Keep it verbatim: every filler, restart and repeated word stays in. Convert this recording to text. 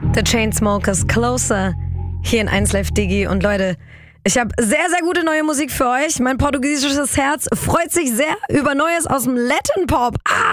The Chainsmokers, Closer, hier in eins Live Digi. Und Leute, ich habe sehr, sehr gute neue Musik für euch. Mein portugiesisches Herz freut sich sehr über Neues aus dem Latin Pop. Ah!